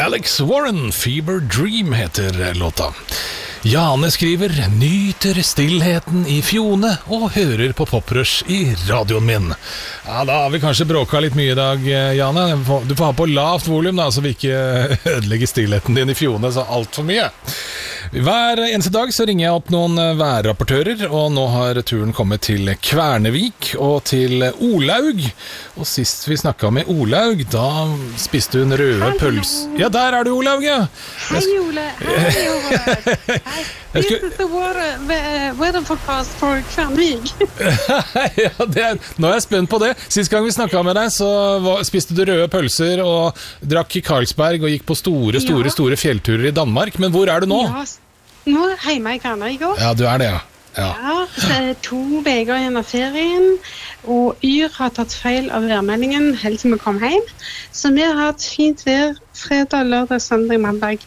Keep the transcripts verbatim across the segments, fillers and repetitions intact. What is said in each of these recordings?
Alex Warren, Fever Dream heter låta. Jane skriver, nyter stillheten i fjone og hører på Poprush i radioen min. Ja, da har vi kanskje bråket litt mye i dag, Jane. Du får ha på lavt volum da, så vi ikke ødelegger stillheten din i fjone så alt for mye. Hver eneste dag så ringer jeg opp noen værrapportører, og nå har turen kommet til Kvernevik og til Olaug. Og sist vi snakket med Olaug, da spiste hun røde pølser. Ja, der er du, Olaug, ja! Hei, Ole! Hei, Ole! This is the water, weather forecast for Kvernvik. Ja, det er, nå er jeg spent på det. Sist gang vi snakket med deg, så var, spiste du røde pølser og drakk i Carlsberg og gikk på store, store, ja. store fjellturer i Danmark. Men hvor er du nå? Ja, nå er jeg hjemme i Kvernvik også. Ja, du er det, ja. Ja, ja så er det to veger igjen av ferien, og Yr har tatt feil av værmeldingen helt til vi kom hjem. Så vi har hatt fint vær fredag, lørdag, søndag, mandag.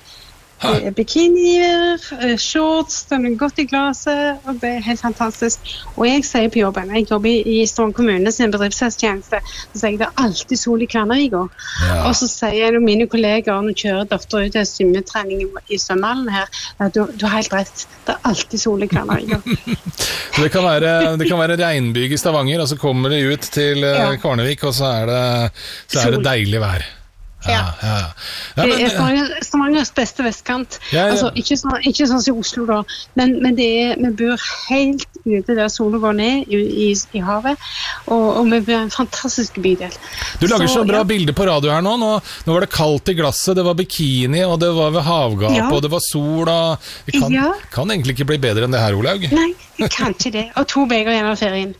Bikinier, shorts, den er godt i glaset, og det er helt fantastisk. Og jeg sier på jobben, jeg jobber i Stavanger kommune sin bedriftstjeneste, så sier jeg det er alltid sol i Kvernvik. Ja. Og så sier jeg til mine kolleger, når jeg kjører doktor ut til svømmetrening i svømmehallen her, at du, du har helt rett, det er alltid sol i Kvernvik. det, kan være, det kan være regnbyg i Stavanger, og så kommer det ut til ja. Kvernvik, og så er det, så er det deilig vær. Ja, ja, ja. ja men, det er Stavangers beste vestkant. Ja, ja. Altså, ikke, sånn, ikke sånn som Oslo da, men, men det er, vi bor helt ute der solen går ned i, i, i havet, og, og vi bor en fantastisk bydel. Du lager så, så bra ja. bilder på radio her nå. nå. Nå var det kaldt i glasset, det var bikini, og det var ved havgap, ja. og det var sol. Og det kan, ja. kan egentlig ikke bli bedre enn det her, Olaug. Nei, det kan ikke det. Og to beger gjennom ferien.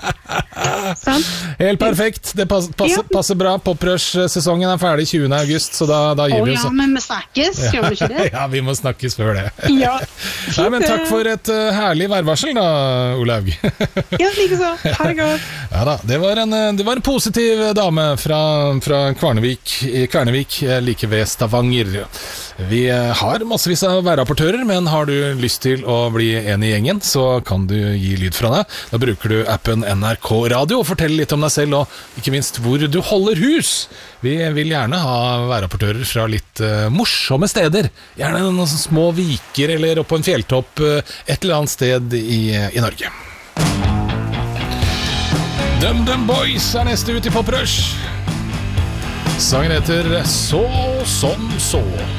Sånn. Helt perfekt. Det passer, passer, ja. passer bra. Poprush-sesongen er ferdig tjuende august, så da, da gir oh, vi oss. Ja, men vi snakkes, gjør vi ikke det? Ja, vi må snakkes før det. Ja. Nei, men takk for et uh, herlig værvarsel da, Olaug. Ja, like så. Ha det godt. Ja da, det var en, det var en positiv dame fra, fra Kvernevik, Kvernevik, like ved Stavanger. Vi har massevis av værrapportører, men har du lyst til å bli en i gjengen, så kan du gi lyd fra deg. Da bruker du appen N R K Radio og fortell litt om deg selv, og ikke minst hvor du holder hus. Vi vil gjerne ha værrapportører fra litt uh, morsomme steder. Gjerne noen små viker eller opp på en fjelltopp uh, et eller annet sted i, i Norge. Dum Dum Boys er neste ut i Poprush. Sangen heter Så Som Så.